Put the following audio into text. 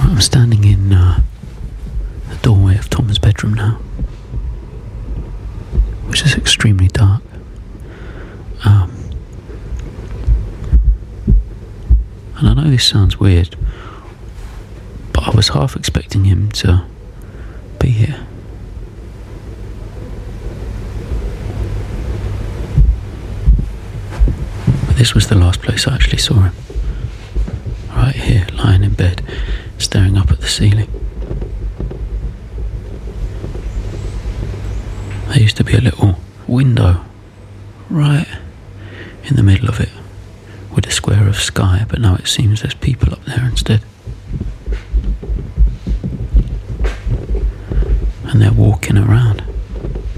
I'm standing in the doorway of Tom's bedroom now, which is extremely dark. And I know this sounds weird, but I was half expecting him to be here. But this was the last place I actually saw him. Right here, lying in bed, staring up at the ceiling. There used to be a little window right in the middle of it with a square of sky, but now it seems there's people up there instead. And they're walking around.